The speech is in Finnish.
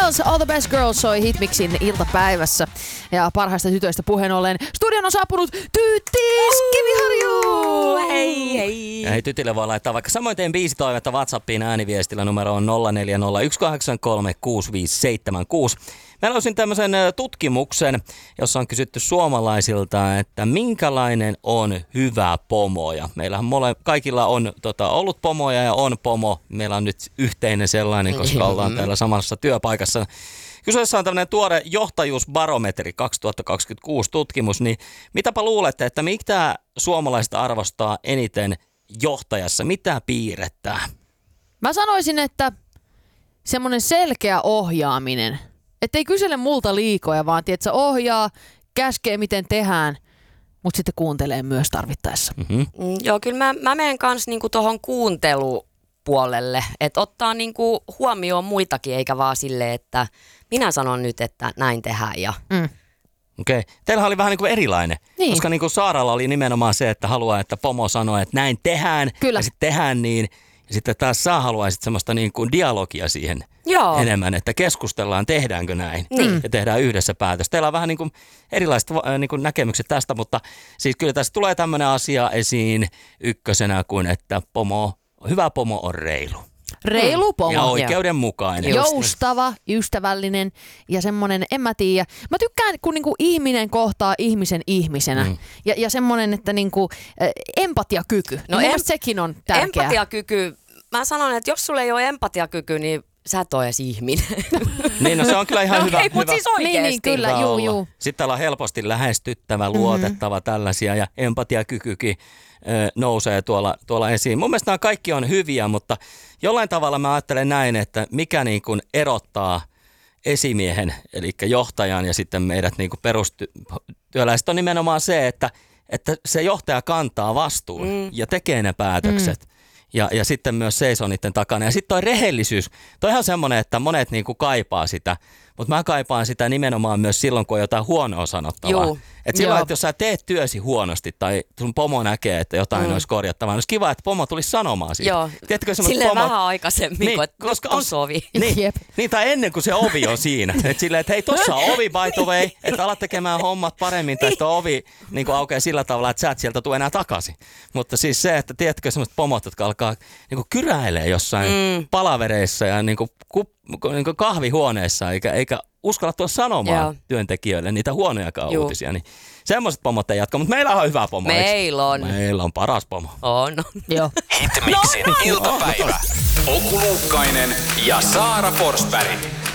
Styles, All the Best Girls soi Hitmixin iltapäivässä. Ja parhaista tytöistä puheen ollen studion on saapunut Tyttis Kiviharju! Hei hei! Ja hei, Tytille voi laittaa vaikka samoin teidän biisitoimetta WhatsAppiin ääniviestillä numero on 0401836576. Meillä olisin tämmöisen tutkimuksen, jossa on kysytty suomalaisilta, että minkälainen on hyvä pomo. Ja meillähän kaikilla on ollut pomoja ja on pomo. Meillä on nyt yhteinen sellainen, koska ollaan täällä samassa työpaikassa. Kyseessä on tämmöinen tuore johtajuusbarometri 2026 tutkimus, niin mitäpä luulette, että mitä suomalaiset arvostaa eniten johtajassa? Mitä piirrettä? Mä sanoisin, että semmoinen selkeä ohjaaminen. Että ei kysele multa liikoja, vaan tiedätkö, ohjaa, käskee miten tehdään, mutta sitten kuuntelee myös tarvittaessa. Mm-hmm. Joo, kyllä mä menen kanssa niinku tohon kuuntelupuolelle, että ottaa niinku huomioon muitakin, eikä vaan silleen, että minä sanon nyt, että näin tehdään. Ja... Okei. Teillähän oli vähän niin kuin erilainen, niin. Koska niin kuin Saaralla oli nimenomaan se, että haluaa, että pomo sanoo, että näin tehdään. Kyllä. Ja sitten tehdään niin. Ja sitten taas sä haluaisit semmoista niin kuin dialogia siihen enemmän, että keskustellaan, tehdäänkö näin. Ja tehdään yhdessä päätös. Teillä on vähän niin kuin erilaiset niin kuin näkemykset tästä, mutta siis kyllä tässä tulee tämmöinen asia esiin ykkösenä kuin, että hyvä pomo on reilu. Reilu pomo. Ja oikeudenmukainen. Joustava, ystävällinen ja semmoinen, en mä tiedä. Mä tykkään, kun niinku ihminen kohtaa ihmisen ihmisenä. Ja semmoinen, että niinku, empatiakyky. No sekin on tärkeää. Empatiakyky. Mä sanon, että jos sulla ei ole empatiakyky, niin sä et ole edes ihminen. Niin, no se on kyllä ihan hyvä. Ei, mutta siis oikeasti. Niin, kyllä, juu. Sitten ollaan helposti lähestyttävä, luotettava tällaisia ja empatiakykykin nousee tuolla esiin. Mun mielestä nämä kaikki on hyviä, mutta jollain tavalla mä ajattelen näin, että mikä niin kuin erottaa esimiehen, eli johtajan ja sitten meidät niin kuin perustyöläiset on nimenomaan se, että se johtaja kantaa vastuun ja tekee ne päätökset. Ja sitten myös seisoo niiden takana. Ja sitten toi rehellisyys, toi on semmoinen, että monet niinku kaipaa sitä, mutta mä kaipaan sitä nimenomaan myös silloin, kun on jotain huonoa sanottavaa. Että silloin, että jos sä teet työsi huonosti tai sun pomo näkee, että jotain olisi korjattavaa, niin olisi kiva, että pomo tulisi sanomaan siitä. Joo, silleen vähän aikaisemmin, niin, koska on ovi. Niin, tai ennen kuin se ovi on siinä. Että silleen, että hei, tossa on ovi by the way, että alat tekemään hommat paremmin, tai että ovi niin aukeaa sillä tavalla, että sä et sieltä tule enää takaisin. Mutta siis se, että tiedätkö semmoiset pomot, jotka alkaa niin kyräilee jossain palavereissa ja niin kuin kahvihuoneessa, eikä uskalla tuoda sanomaan työntekijöille niitä huonojakaan uutisia. Niin semmoiset pomot ei jatka, mutta meillä on hyvä pomo. Meillä on paras pomo. On. Joo. Hitmixin iltapäivä. Oku Luukkainen ja Saara Forsberg.